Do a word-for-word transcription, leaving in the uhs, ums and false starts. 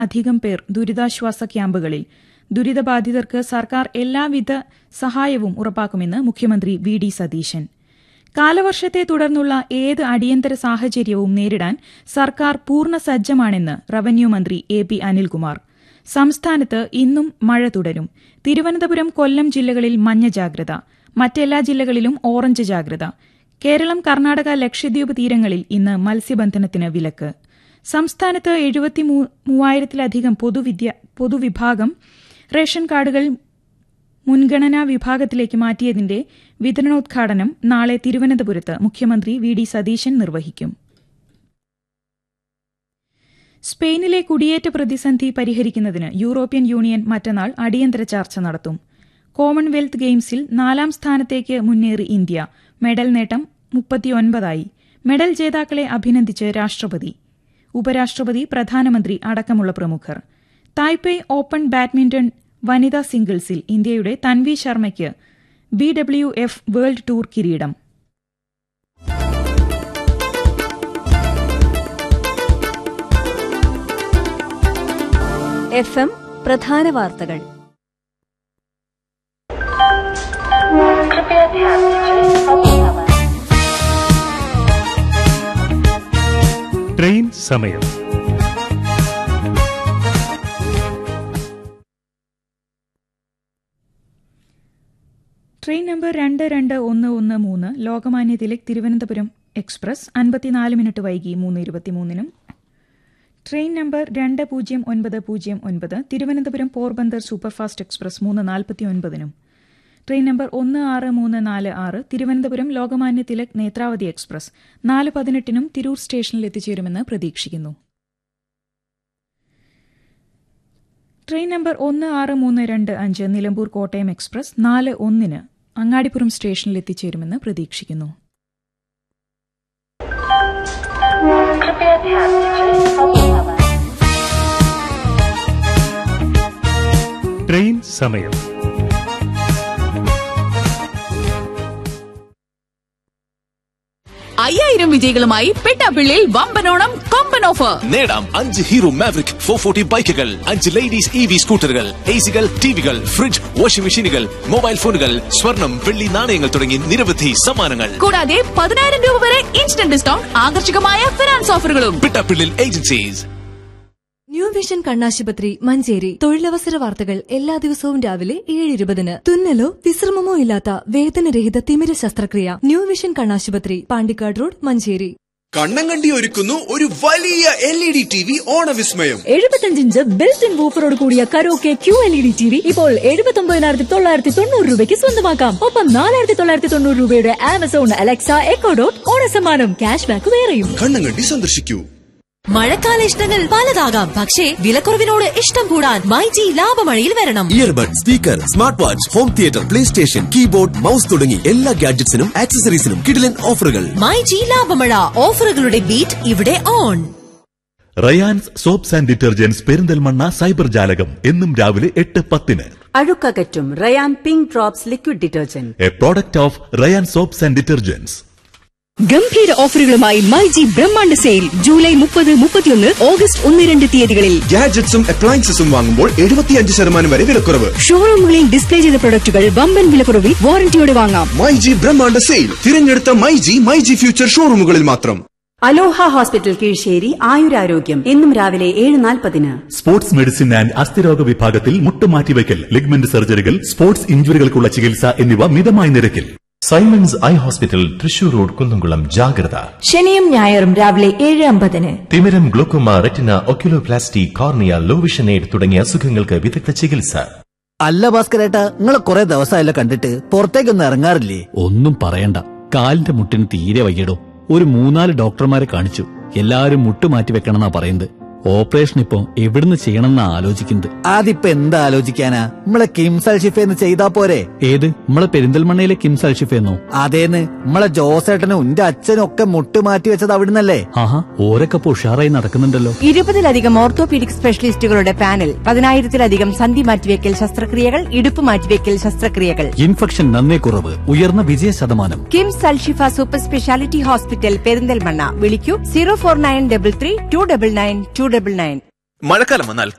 അധികം പേർ ദുരിതാശ്വാസ ക്യാമ്പുകളിൽ. ദുരിതബാധിതർക്ക് സർക്കാർ എല്ലാവിധ സഹായവും ഉറപ്പാക്കുമെന്ന് മുഖ്യമന്ത്രി വി ഡി സതീശൻ. കാലവർഷത്തെ തുടർന്നുള്ള ഏത് അടിയന്തര സാഹചര്യവും നേരിടാൻ സർക്കാർ പൂർണ്ണ സജ്ജമാണെന്ന് റവന്യൂ മന്ത്രി എ പി അനിൽകുമാർ. സംസ്ഥാനത്ത് ഇന്നും മഴ തുടരും. തിരുവനന്തപുരം, കൊല്ലം ജില്ലകളിൽ മഞ്ഞ ജാഗ്രത. മറ്റെല്ലാ ജില്ലകളിലും ഓറഞ്ച് ജാഗ്രത. കേരളം, കർണാടക, ലക്ഷദ്വീപ് തീരങ്ങളിൽ ഇന്ന് മത്സ്യബന്ധനത്തിന് വിലക്ക്. സംസ്ഥാനത്ത് എഴുപത്തി മൂവായിരത്തിലധികം പൊതുവിഭാഗം റേഷൻ കാർഡുകൾ മുൻഗണനാ വിഭാഗത്തിലേക്ക് മാറ്റിയതിന്റെ വിതരണോദ്ഘാടനം നാളെ തിരുവനന്തപുരത്ത് മുഖ്യമന്ത്രി വി ഡി സതീശൻ നിർവഹിക്കും. സ്പെയിനിലെ കുടിയേറ്റ പ്രതിസന്ധി പരിഹരിക്കുന്നതിന് യൂറോപ്യൻ യൂണിയൻ മറ്റന്നാൾ അടിയന്തര ചർച്ച നടത്തും. കോമൺവെൽത്ത് ഗെയിംസിൽ നാലാം സ്ഥാനത്തേക്ക് മുന്നേറി ഇന്ത്യ. മെഡൽ നേട്ടം മുപ്പത്തിയൊൻപതായി. മെഡൽ ജേതാക്കളെ അഭിനന്ദിച്ച് രാഷ്ട്രപതി, ഉപരാഷ്ട്രപതി, പ്രധാനമന്ത്രി അടക്കമുള്ള പ്രമുഖർ. തായ്പേയ് ഓപ്പൺ ബാഡ്മിന്റൺ വനിതാ സിംഗിൾസിൽ ഇന്ത്യയുടെ Tanvi ശർമ്മയ്ക്ക് B W F world tour കിരീടം. എഫ് എം പ്രധാന വാർത്തകൾ. ട്രെയിൻ സമയം. ട്രെയിൻ നമ്പർ രണ്ട് രണ്ട് ഒന്ന് ഒന്ന് മൂന്ന് ലോകമാന്യ തിലക് തിരുവനന്തപുരം എക്സ്പ്രസ് അൻപത്തിനാല് മിനിറ്റ് വൈകി മൂന്ന് ഇരുപത്തിമൂന്നിനും. ട്രെയിൻ നമ്പർ രണ്ട് പൂജ്യം ഒൻപത് പൂജ്യം ഒൻപത് തിരുവനന്തപുരം പോർബന്ദർ സൂപ്പർഫാസ്റ്റ് എക്സ്പ്രസ് മൂന്ന് നാൽപ്പത്തിയൊൻപതിനും. ട്രെയിൻ നമ്പർ ഒന്ന് ആറ് മൂന്ന് നാല് ആറ് തിരുവനന്തപുരം ലോകമാന്യ തിലക് നേത്രാവതി എക്സ്പ്രസ് നാല് പതിനെട്ടിനും തിരൂർ സ്റ്റേഷനിൽ എത്തിച്ചേരുമെന്ന് പ്രതീക്ഷിക്കുന്നു. ട്രെയിൻ നമ്പർ ഒന്ന് ആറ് മൂന്ന് രണ്ട് അഞ്ച് നിലമ്പൂർ കോട്ടയം എക്സ്പ്രസ് നാല് ഒന്നിന് അങ്ങാടിപ്പുറം സ്റ്റേഷനിൽ എത്തിച്ചേരുമെന്ന് പ്രതീക്ഷിക്കുന്നു. ട്രെയിൻ സമയം. അയ്യായിരം വിജയികളുമായി പെട്ടാപ്പിള്ളിയിൽ വമ്പനോണം കൊമ്പൻ ഓഫർ. നേടാം അഞ്ച് ഹീറോ മാവറിക് ഫോർ ഫോർട്ടി ബൈക്കുകൾ, അഞ്ച് ലേഡീസ് ഇ വി സ്കൂട്ടറുകൾ, എ സികൾ, ടിവികൾ, ഫ്രിഡ്ജ്, വാഷിംഗ് മെഷീനുകൾ, മൊബൈൽ ഫോണുകൾ, സ്വർണം, വെള്ളി നാണയങ്ങൾ തുടങ്ങി നിരവധി സമ്മാനങ്ങൾ. കൂടാതെ പതിനായിരം രൂപ വരെ ഇൻസ്റ്റന്റ് ഡിസ്കൗണ്ട്, ആകർഷകമായ ഫിനാൻസ് ഓഫറുകളും. പെട്ടാപ്പിള്ളിൽ ഏജൻസീസ്. ന്യൂ വിഷൻ കണ്ണാശുപത്രി മഞ്ചേരി. തൊഴിലവസര വാർത്തകൾ എല്ലാ ദിവസവും രാവിലെ ഏഴ് ഇരുപതിന്. തുന്നലോ വിശ്രമമോ ഇല്ലാത്ത വേദനരഹിത തിമിര ശസ്ത്രക്രിയ. ന്യൂ വിഷൻ കണ്ണാശുപത്രി, പാണ്ടിക്കാട് റോഡ്, മഞ്ചേരി. കണ്ണങ്കണ്ടി ഒരുക്കുന്നു ഒരു വലിയ L E D T V ഓണവിസ്മയം. എഴുപത്തിയഞ്ച് ഇഞ്ച് ബിൽറ്റ് ഇൻ വൂഫറോട് കൂടിയ karaoke Q L E D T V ഇപ്പോൾ എഴുപത്തി ഒമ്പതിനായിരത്തി തൊള്ളായിരത്തി തൊണ്ണൂറ് രൂപയ്ക്ക് സ്വന്തമാക്കാം. ഒപ്പം നാലായിരത്തി തൊള്ളായിരത്തി തൊണ്ണൂറ് രൂപയുടെ Amazon Alexa echo dot ഓണസമ്മാനം cash back വേറെയും. കണ്ണങ്കണ്ടി സന്ദർശിക്കൂ. മഴക്കാല ഇഷ്ടങ്ങൾ പലതാകാം, പക്ഷേ വിലക്കുറവിനോട് ഇഷ്ടം കൂടാൻ മൈജി ലാഭമഴയിൽ വരണം. Earbud, speaker, smart watch, home theatre, play station, keyboard, mouse തുടങ്ങി എല്ലാ ഗാഡ്ജറ്റ്സിനും ആക്സസറീസിനും കിടിലൻ ഓഫറുകൾ. മൈജി ലാഭമഴ, ഓഫറുകളുടെ ബീറ്റ് ഇവിടെ on. Rayan's soaps and detergents Perinthalmanna cyber ജാലകം എന്നും രാവിലെ എട്ട് പത്തിന്. അഴുക്കകറ്റും Ryan pink drops liquid detergent, A product of Ryan soaps and detergents. ഗംഭീര ഓഫറുകളുമായി മൈജി ബ്രഹ്മാണ്ഡ സെയിൽ ജൂലൈ മുപ്പത് മുപ്പത്തിയൊന്ന് ഓഗസ്റ്റ് ഒന്ന് രണ്ട് തീയതികളിൽ. ഗാഡ്ജറ്റ്സും അപ്ലയൻസസും വാങ്ങുമ്പോൾ എഴുപത്തിയഞ്ച് ശതമാനം വരെ വിലക്കുറവ്. ഷോറൂമുകളിൽ ഡിസ്പ്ലേ ചെയ്ത പ്രൊഡക്റ്റുകൾ വമ്പൻ വിലക്കുറവിൽ വാറന്റിയോടെ വാങ്ങാം. മൈജി ബ്രഹ്മാണ്ഡ സെയിൽ തിരഞ്ഞെടുത്ത മൈജി മൈജി ഫ്യൂച്ചർ ഷോറൂമുകളിൽ മാത്രം. അലോഹ ഹോസ്പിറ്റൽ കീഴ്ശ്ശേരി ആയുരാരോഗ്യം എന്നും രാവിലെ ഏഴ് നാൽപ്പതിന്. സ്പോർട്സ് മെഡിസിൻ ആൻഡ് അസ്ഥിരോഗ വിഭാഗത്തിൽ മുട്ടുമാറ്റിവയ്ക്കൽ, ലിഗ്മെന്റ് സർജറികൾ, സ്പോർട്സ് ഇഞ്ചുറികൾക്കുള്ള ചികിത്സ എന്നിവ മിതമായ നിരക്കിൽ. Symons eye hospital, Thrissur road, Kunnamkulam. ജാഗ്രത. ശനിയും ഞായറും രാവിലെ ഏഴ് അമ്പതിന്. തിമിരം, glaucoma, retina, oculoplasty, cornea, low vision aid തുടങ്ങിയ അസുഖങ്ങൾക്ക് വിദഗ്ധ ചികിത്സ. അല്ല ഭാസ്കരേട്ടാ, നിങ്ങളെ കുറെ ദിവസമായല്ലോ കണ്ടിട്ട്, പുറത്തേക്കൊന്നും ഇറങ്ങാറില്ലേ? ഒന്നും പറയണ്ട, കാലിന്റെ മുട്ടിന് തീരെ വയ്യടോ. ഒരു മൂന്നാല് ഡോക്ടർമാരെ കാണിച്ചു, എല്ലാരും മുട്ട് മാറ്റി വെക്കണമെന്നാ പറയുന്നത്. ഓപ്പറേഷൻ ഇപ്പൊ എവിടുന്ന് ചെയ്യണമെന്നാ ആലോചിക്കുന്നത്. അതിപ്പോ എന്താ ആലോചിക്കാനാ, നമ്മളെ കിംസ് അൽഷിഫേന്ന് ചെയ്താ പോരെ? ഏത്, നമ്മളെ പെരിന്തൽമണ്ണയിലെ കിംസ് അൽഷിഫേന്നോ? അതേന്ന്, നമ്മളെ ജോസേട്ടനും എന്റെ അച്ഛനും ഒക്കെ മുട്ട് മാറ്റി വെച്ചത് അവിടുന്നല്ലേ? ആഹാ, ഓരൊക്കെ ഉഷാറായി നടക്കുന്നുണ്ടല്ലോ. ഇരുപതിലധികം ഓർത്തോപീഡിക് സ്പെഷ്യലിസ്റ്റുകളുടെ പാനൽ, പതിനായിരത്തിലധികം സന്ധി മാറ്റിവെക്കൽ ശസ്ത്രക്രിയകൾ, ഇടുപ്പ് മാറ്റിവെക്കൽ ശസ്ത്രക്രിയകൾ. ഇൻഫെക്ഷൻ നന്നേ കുറവ്, ഉയർന്ന വിജയ ശതമാനം. KIMS Alshifa super speciality hospital Perinthalmanna. വിളിക്കൂ zero four nine double three to double nine to double nine. മഴക്കാലം വന്നാൽ